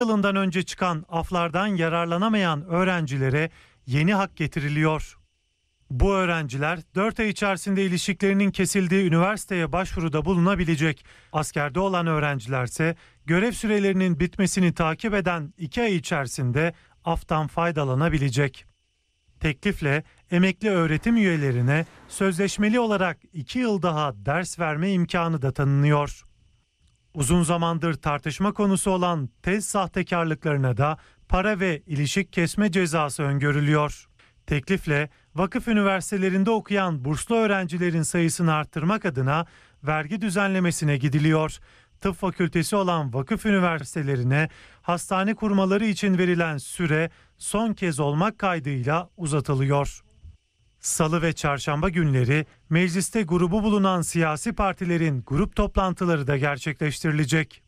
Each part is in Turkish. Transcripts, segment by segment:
yılından önce çıkan aflardan yararlanamayan öğrencilere yeni hak getiriliyor. Bu öğrenciler 4 ay içerisinde ilişkilerinin kesildiği üniversiteye başvuruda bulunabilecek. Askerde olan öğrencilerse görev sürelerinin bitmesini takip eden 2 ay içerisinde aftan faydalanabilecek. Teklifle emekli öğretim üyelerine sözleşmeli olarak 2 yıl daha ders verme imkanı da tanınıyor. Uzun zamandır tartışma konusu olan tez sahtekarlıklarına da para ve ilişik kesme cezası öngörülüyor. Teklifle vakıf üniversitelerinde okuyan burslu öğrencilerin sayısını arttırmak adına vergi düzenlemesine gidiliyor. Tıp fakültesi olan vakıf üniversitelerine hastane kurmaları için verilen süre son kez olmak kaydıyla uzatılıyor. Salı ve çarşamba günleri mecliste grubu bulunan siyasi partilerin grup toplantıları da gerçekleştirilecek.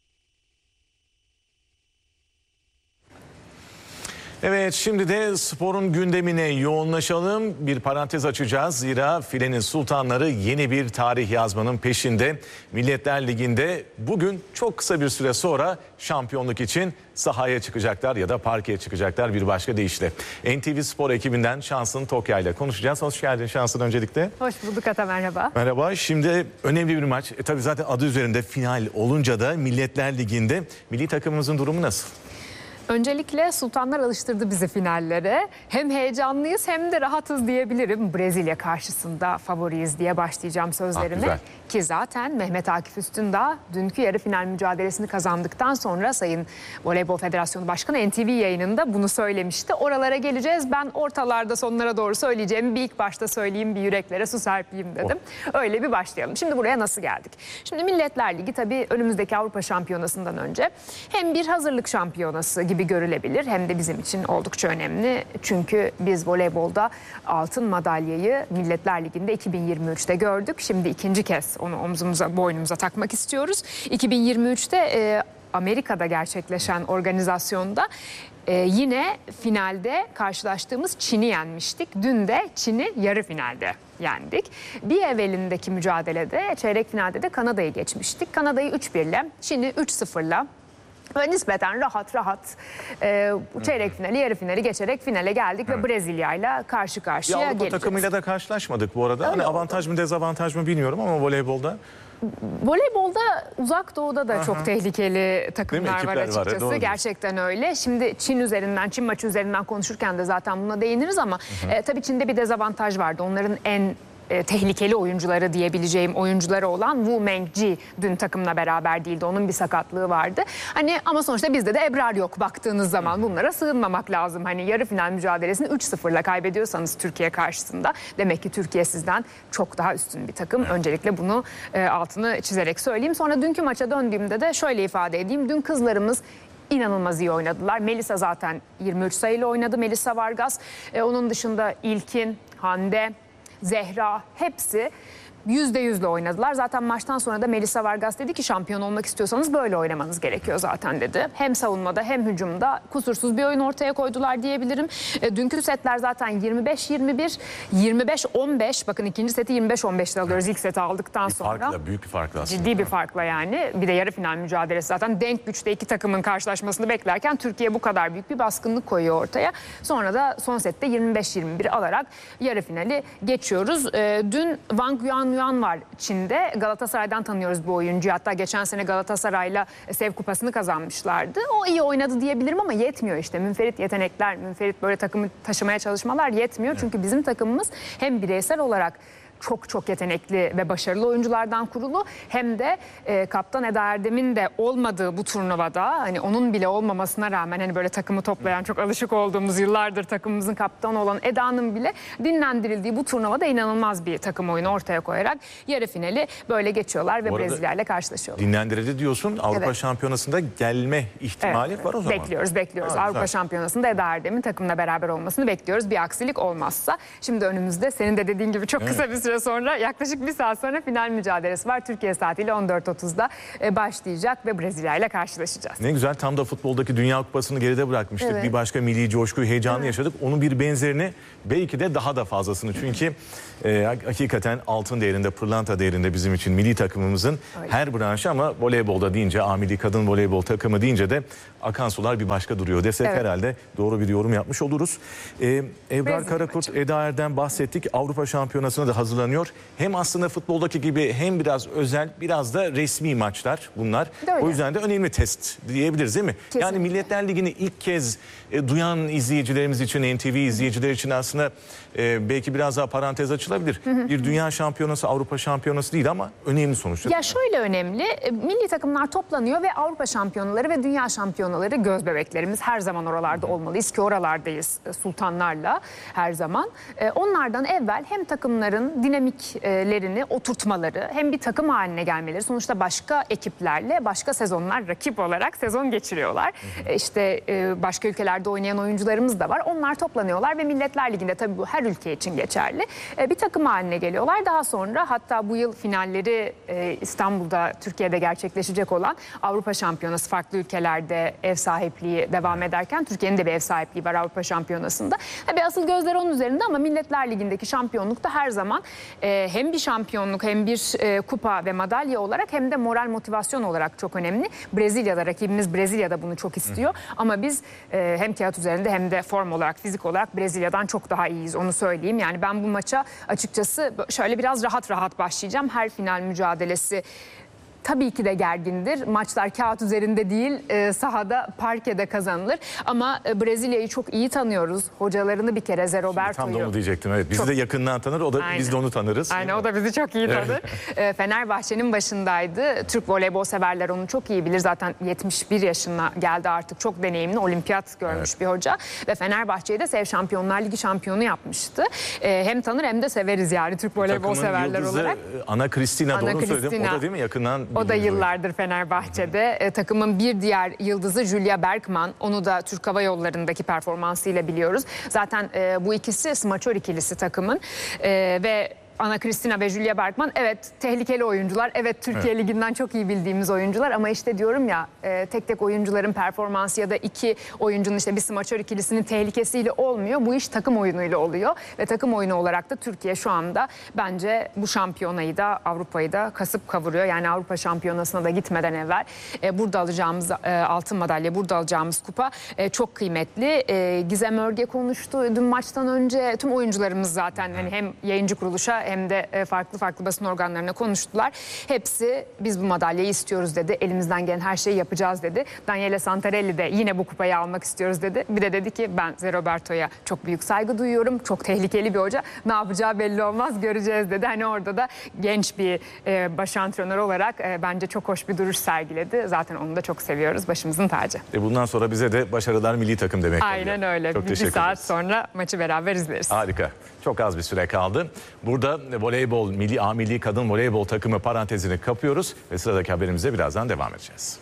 Evet, şimdi de sporun gündemine yoğunlaşalım. Bir parantez açacağız. Zira filenin sultanları yeni bir tarih yazmanın peşinde. Milletler Ligi'nde bugün çok kısa bir süre sonra şampiyonluk için sahaya çıkacaklar ya da parkeye çıkacaklar bir başka deyişle. NTV Spor ekibinden Şansın Tokya ile konuşacağız. Hoş geldin Şansın öncelikle. Hoş bulduk Ata, merhaba. Merhaba. Şimdi önemli bir maç. Tabii zaten adı üzerinde final olunca da Milletler Ligi'nde milli takımımızın durumu nasıl? Öncelikle sultanlar alıştırdı bizi finallere. Hem heyecanlıyız hem de rahatız diyebilirim. Brezilya karşısında favoriyiz diye başlayacağım sözlerime. Ki zaten Mehmet Akif Üstündağ dünkü yarı final mücadelesini kazandıktan sonra Sayın Voleybol Federasyonu Başkanı NTV yayınında bunu söylemişti. Oralara geleceğiz. Ben ortalarda sonlara doğru söyleyeceğimi bir ilk başta söyleyeyim, bir yüreklere su serpeyim dedim. Öyle bir başlayalım. Şimdi buraya nasıl geldik? Şimdi Milletler Ligi tabii önümüzdeki Avrupa Şampiyonası'ndan önce hem bir hazırlık şampiyonası gibi görülebilir hem de bizim için oldukça önemli. Çünkü biz voleybolda altın madalyayı Milletler Ligi'nde 2023'te gördük. Şimdi ikinci kez onu omzumuza, boynumuza takmak istiyoruz. 2023'te Amerika'da gerçekleşen organizasyonda yine finalde karşılaştığımız Çin'i yenmiştik. Dün de Çin'i yarı finalde yendik. Bir evvelindeki mücadelede çeyrek finalde de Kanada'yı geçmiştik. Kanada'yı 3-1'le, Çin'i 3-0'la ve nispeten rahat çeyrek finali, yarı finali geçerek finale geldik ve Brezilya ile karşı karşıya Avrupa geleceğiz. takımıyla da karşılaşmadık bu arada. Hani avantaj mı dezavantaj mı bilmiyorum ama voleybolda. Voleybolda Uzak Doğu'da da çok tehlikeli takımlar var açıkçası. Var, gerçekten öyle. Şimdi Çin maçı üzerinden konuşurken de zaten buna değiniriz ama tabii Çin'de bir dezavantaj vardı. Onların en tehlikeli oyuncuları diyebileceğim oyuncuları olan Wu Mengji dün takımla beraber değildi. Onun bir sakatlığı vardı. Hani ama sonuçta bizde de Ebrar yok baktığınız zaman. Bunlara sığınmamak lazım. Hani yarı final mücadelesini 3-0'la kaybediyorsanız Türkiye karşısında demek ki Türkiye sizden çok daha üstün bir takım. Öncelikle bunu altını çizerek söyleyeyim. Sonra dünkü maça döndüğümde de şöyle ifade edeyim. Dün kızlarımız İnanılmaz iyi oynadılar. Melisa zaten 23 sayıyla oynadı. Melisa Vargas. Onun dışında İlkin, Hande, Zehra hepsi %100'le oynadılar. Zaten maçtan sonra da Melisa Vargas dedi ki şampiyon olmak istiyorsanız böyle oynamanız gerekiyor zaten dedi. Hem savunmada hem hücumda kusursuz bir oyun ortaya koydular diyebilirim. Dünkü setler zaten 25-21, 25-15. Bakın ikinci seti 25-15'le alıyoruz ilk seti aldıktan sonra. Büyük bir farkla aslında. Ciddi bir farkla yani. Bir de yarı final mücadelesi zaten denk güçte iki takımın karşılaşmasını beklerken Türkiye bu kadar büyük bir baskınlık koyuyor ortaya. Sonra da son sette 25-21 alarak yarı finali geçiyoruz. Dün Wang Yuan var Çin'de. Galatasaray'dan tanıyoruz bu oyuncuyu. Hatta geçen sene Galatasaray'la Sev Kupası'nı kazanmışlardı. O iyi oynadı diyebilirim ama yetmiyor işte. Münferit yetenekler, münferit böyle takımı taşımaya çalışmalar yetmiyor. Çünkü bizim takımımız hem bireysel olarak çok yetenekli ve başarılı oyunculardan kurulu hem de kaptan Eda Erdem'in de olmadığı bu turnuvada hani onun bile olmamasına rağmen hani böyle takımı toplayan çok alışık olduğumuz yıllardır takımımızın kaptanı olan Eda'nın bile dinlendirildiği bu turnuvada inanılmaz bir takım oyunu ortaya koyarak yarı finali böyle geçiyorlar ve Brezilya ile karşılaşıyorlar. Dinlendirildi diyorsun. Avrupa Şampiyonası'nda gelme ihtimali var o zaman. Bekliyoruz. Avrupa Şampiyonası'nda Eda Erdem'in takımla beraber olmasını bekliyoruz. Bir aksilik olmazsa. Şimdi önümüzde senin de dediğin gibi çok kısa bir süre süre sonra, yaklaşık bir saat sonra final mücadelesi var. Türkiye saatiyle 14.30'da başlayacak ve Brezilya ile karşılaşacağız. Ne güzel, tam da futboldaki Dünya Kupası'nı geride bırakmıştık. Evet. Bir başka milli coşkuyu, heyecanı yaşadık. Onun bir benzerini, belki de daha da fazlasını. Çünkü hakikaten altın değerinde, pırlanta değerinde bizim için milli takımımızın her branşı, ama voleybolda deyince, milli kadın voleybol takımı deyince de akan sular bir başka duruyor desek herhalde doğru bir yorum yapmış oluruz. Ebrar Karakurt, Eda Erdem bahsettik. Avrupa Şampiyonası'na da hazırlanıyor. Hem aslında futboldaki gibi hem biraz özel, biraz da resmi maçlar bunlar. O yüzden de önemli test diyebiliriz, değil mi? Kesinlikle. Yani Milletler Ligi'ni ilk kez duyan izleyicilerimiz için, NTV izleyiciler için aslında belki biraz daha parantez açılabilir. Bir dünya şampiyonası, Avrupa şampiyonası değil ama önemli sonuçta. Ya şöyle önemli, milli takımlar toplanıyor ve Avrupa şampiyonaları ve dünya şampiyonaları göz bebeklerimiz, her zaman oralarda olmalıyız ki oralardayız sultanlarla her zaman. Onlardan evvel hem takımların dinamiklerini oturtmaları, hem bir takım haline gelmeleri, sonuçta başka ekiplerle başka sezonlar rakip olarak sezon geçiriyorlar. İşte başka ülkelerde oynayan oyuncularımız da var. Onlar toplanıyorlar ve Milletler Ligi'nde, tabii bu her ülke için geçerli, bir takım haline geliyorlar. Daha sonra hatta bu yıl finalleri İstanbul'da, Türkiye'de gerçekleşecek olan Avrupa Şampiyonası, farklı ülkelerde ev sahipliği devam ederken Türkiye'nin de bir ev sahipliği var Avrupa Şampiyonası'nda. Tabii asıl gözler onun üzerinde ama Milletler Ligi'ndeki şampiyonluk da her zaman hem bir şampiyonluk, hem bir kupa ve madalya olarak, hem de moral, motivasyon olarak çok önemli. Brezilya'da, rakibimiz Brezilya'da bunu çok istiyor ama biz hem kağıt üzerinde hem de form olarak, fizik olarak Brezilya'dan çok daha iyiyiz, onu söyleyeyim. Yani ben bu maça açıkçası şöyle biraz rahat başlayacağım. Her final mücadelesi tabii ki de gergindir. Maçlar kağıt üzerinde değil, sahada, parkede kazanılır. Ama Brezilya'yı çok iyi tanıyoruz. Hocalarını bir kere, Zé Roberto'yu. Tam da onu diyecektim. Evet, bizi de yakından tanır. O da, biz de onu tanırız. Aynen, o da bizi çok iyi tanır. Fenerbahçe'nin başındaydı. Türk voleybol severler onu çok iyi bilir. Zaten 71 yaşına geldi artık. Çok deneyimli, olimpiyat görmüş bir hoca. Ve Fenerbahçe'yi de Sev Şampiyonlar Ligi şampiyonu yapmıştı. Hem tanır hem de severiz yani Türk voleybol severler olarak. Ana Cristina, doğru söyledim. O da değil mi yakından? O da yıllardır Fenerbahçe'de. Takımın bir diğer yıldızı Julia Bergman. Onu da Türk Hava Yolları'ndaki performansıyla biliyoruz. Zaten bu ikisi smaçör ikilisi takımın. Ve Ana Cristina ve Julia Bergman, evet tehlikeli oyuncular, evet Türkiye Ligi'nden çok iyi bildiğimiz oyuncular ama işte diyorum ya, tek tek oyuncuların performansı ya da iki oyuncunun, işte bir smaçör ikilisinin tehlikesiyle olmuyor. Bu iş takım oyunuyla oluyor ve takım oyunu olarak da Türkiye şu anda bence bu şampiyonayı da, Avrupa'yı da kasıp kavuruyor. Yani Avrupa Şampiyonası'na da gitmeden evvel burada alacağımız altın madalya, burada alacağımız kupa çok kıymetli. Gizem Örge konuştu dün maçtan önce, tüm oyuncularımız zaten hani hem yayıncı kuruluşa hem de farklı basın organlarına konuştular. Hepsi biz bu madalyayı istiyoruz dedi. Elimizden gelen her şeyi yapacağız dedi. Daniele Santarelli de yine bu kupayı almak istiyoruz dedi. Bir de dedi ki ben Zé Roberto'ya çok büyük saygı duyuyorum. Çok tehlikeli bir hoca. Ne yapacağı belli olmaz, göreceğiz dedi. Hani orada da genç bir baş antrenör olarak bence çok hoş bir duruş sergiledi. Zaten onu da çok seviyoruz. Başımızın tacı. Bundan sonra bize de başarılar milli takım demek. Aynen öyle. Çok bir saat ederiz. sonra maçı beraber izleriz. Harika. Çok az bir süre kaldı. Burada voleybol, milli kadın voleybol takımı parantezini kapıyoruz ve sıradaki haberimize birazdan devam edeceğiz.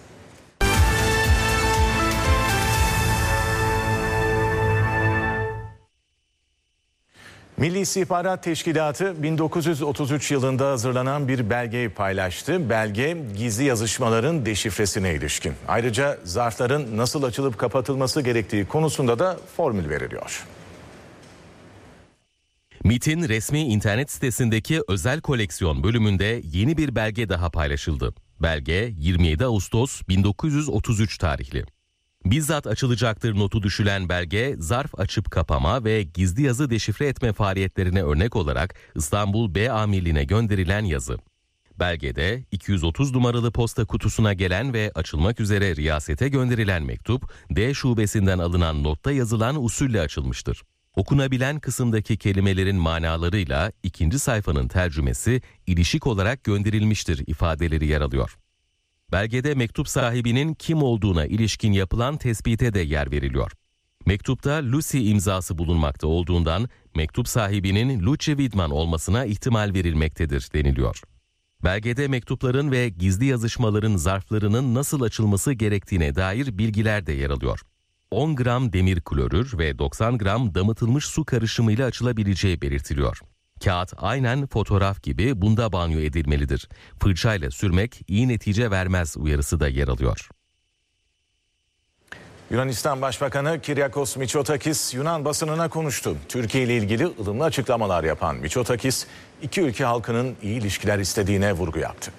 Milli İstihbarat Teşkilatı 1933 yılında hazırlanan bir belgeyi paylaştı. Belge gizli yazışmaların deşifresine ilişkin. Ayrıca zarfların nasıl açılıp kapatılması gerektiği konusunda da formül veriliyor. MİT'in resmi internet sitesindeki özel koleksiyon bölümünde yeni bir belge daha paylaşıldı. Belge 27 Ağustos 1933 tarihli. Bizzat açılacaktır notu düşülen belge, zarf açıp kapama ve gizli yazı deşifre etme faaliyetlerine örnek olarak İstanbul B Amirliğine gönderilen yazı. Belgede 230 numaralı posta kutusuna gelen ve açılmak üzere riyasete gönderilen mektup, D şubesinden alınan notta yazılan usulle açılmıştır. Okunabilen kısımdaki kelimelerin manalarıyla ikinci sayfanın tercümesi ilişik olarak gönderilmiştir ifadeleri yer alıyor. Belgede mektup sahibinin kim olduğuna ilişkin yapılan tespite de yer veriliyor. Mektupta Lucy imzası bulunmakta olduğundan mektup sahibinin Lucy Widman olmasına ihtimal verilmektedir deniliyor. Belgede mektupların ve gizli yazışmaların zarflarının nasıl açılması gerektiğine dair bilgiler de yer alıyor. 10 gram demir klorür ve 90 gram damıtılmış su karışımıyla açılabileceği belirtiliyor. Kağıt aynen fotoğraf gibi bunda banyo edilmelidir. Fırçayla sürmek iyi netice vermez uyarısı da yer alıyor. Yunanistan Başbakanı Kyriakos Mitsotakis Yunan basınına konuştu. Türkiye ile ilgili ılımlı açıklamalar yapan Mitsotakis, iki ülke halkının iyi ilişkiler istediğine vurgu yaptı.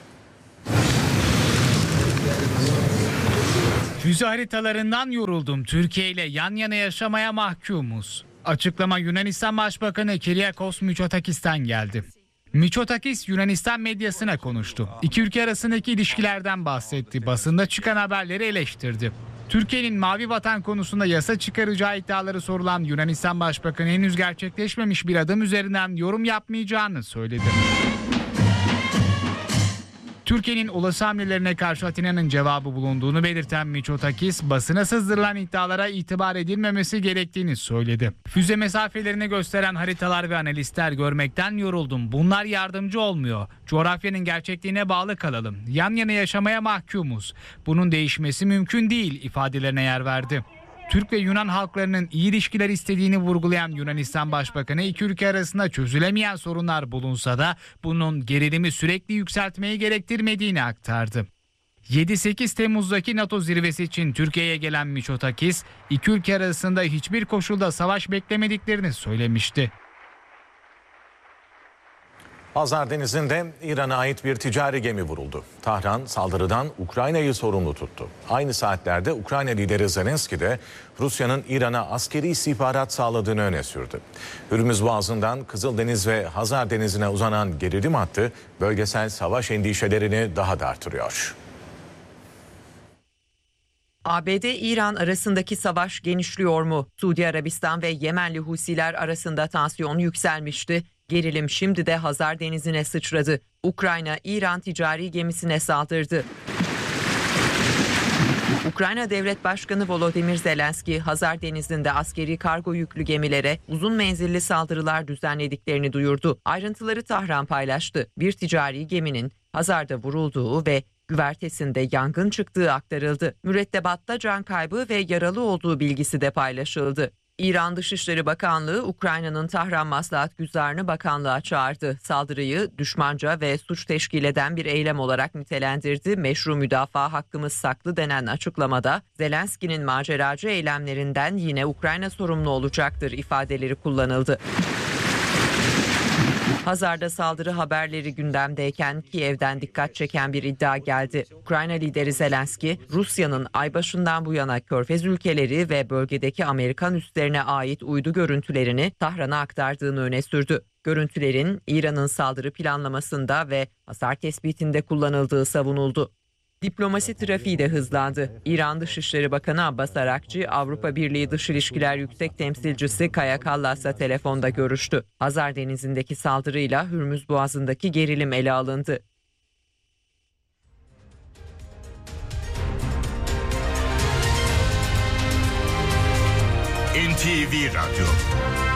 Füze haritalarından yoruldum. Türkiye ile yan yana yaşamaya mahkumuz. Açıklama Yunanistan Başbakanı Kyriakos Mitsotakis'ten geldi. Mitsotakis Yunanistan medyasına konuştu. İki ülke arasındaki ilişkilerden bahsetti. Basında çıkan haberleri eleştirdi. Türkiye'nin Mavi Vatan konusunda yasa çıkaracağı iddiaları sorulan Yunanistan Başbakanı henüz gerçekleşmemiş bir adım üzerinden yorum yapmayacağını söyledi. Türkiye'nin olası hamlelerine karşı Atina'nın cevabı bulunduğunu belirten Mitsotakis, basına sızdırılan iddialara itibar edilmemesi gerektiğini söyledi. Füze mesafelerini gösteren haritalar ve analistler görmekten yoruldum. Bunlar yardımcı olmuyor. Coğrafyanın gerçekliğine bağlı kalalım. Yan yana yaşamaya mahkumuz. Bunun değişmesi mümkün değil ifadelerine yer verdi. Türk ve Yunan halklarının iyi ilişkiler istediğini vurgulayan Yunanistan Başbakanı, iki ülke arasında çözülemeyen sorunlar bulunsa da bunun gerilimi sürekli yükseltmeyi gerektirmediğini aktardı. 7-8 Temmuz'daki NATO zirvesi için Türkiye'ye gelen Mitsotakis, iki ülke arasında hiçbir koşulda savaş beklemediklerini söylemişti. Hazar Denizi'nde İran'a ait bir ticari gemi vuruldu. Tahran saldırıdan Ukrayna'yı sorumlu tuttu. Aynı saatlerde Ukrayna lideri Zelenski de Rusya'nın İran'a askeri istihbarat sağladığını öne sürdü. Hürmüz Boğazı'ndan Kızıldeniz ve Hazar Denizi'ne uzanan gerilim hattı bölgesel savaş endişelerini daha da artırıyor. ABD-İran arasındaki savaş genişliyor mu? Suudi Arabistan ve Yemenli Husiler arasında tansiyon yükselmişti. Gerilim şimdi de Hazar Denizi'ne sıçradı. Ukrayna, İran ticari gemisine saldırdı. Ukrayna Devlet Başkanı Volodymyr Zelenski, Hazar Denizi'nde askeri kargo yüklü gemilere uzun menzilli saldırılar düzenlediklerini duyurdu. Ayrıntıları Tahran paylaştı. Bir ticari geminin Hazar'da vurulduğu ve güvertesinde yangın çıktığı aktarıldı. Mürettebatta can kaybı ve yaralı olduğu bilgisi de paylaşıldı. İran Dışişleri Bakanlığı, Ukrayna'nın Tahran Maslahat Güzarı'nı bakanlığa çağırdı. Saldırıyı düşmanca ve suç teşkil eden bir eylem olarak nitelendirdi. Meşru müdafaa hakkımız saklı denen açıklamada Zelenski'nin maceracı eylemlerinden yine Ukrayna sorumlu olacaktır ifadeleri kullanıldı. Hazar'da saldırı haberleri gündemdeyken Kiev'den dikkat çeken bir iddia geldi. Ukrayna lideri Zelenski, Rusya'nın ay başından bu yana Körfez ülkeleri ve bölgedeki Amerikan üslerine ait uydu görüntülerini Tahran'a aktardığını öne sürdü. Görüntülerin İran'ın saldırı planlamasında ve hasar tespitinde kullanıldığı savunuldu. Diplomasi trafiği de hızlandı. İran Dışişleri Bakanı Abbas Arakçı, Avrupa Birliği Dış İlişkiler Yüksek Temsilcisi Kaja Kallas'la telefonda görüştü. Hazar Denizi'ndeki saldırıyla Hürmüz Boğazı'ndaki gerilim ele alındı. NTV Radyo